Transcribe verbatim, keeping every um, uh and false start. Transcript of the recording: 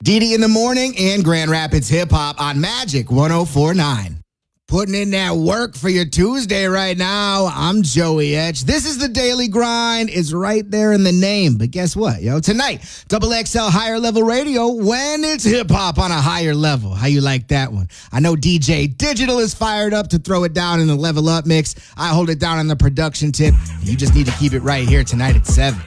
Dee in the morning and Grand Rapids Hip Hop on Magic one oh four point nine. Putting in that work for your Tuesday right now. I'm Joey Etch. This is the Daily Grind. It's right there in the name. But guess what, yo? Tonight, Double X L Higher Level Radio when it's hip hop on a higher level. How you like that one? I know D J Digital is fired up to throw it down in the Level Up mix. I hold it down on the production tip. You just need to keep it right here tonight at seven.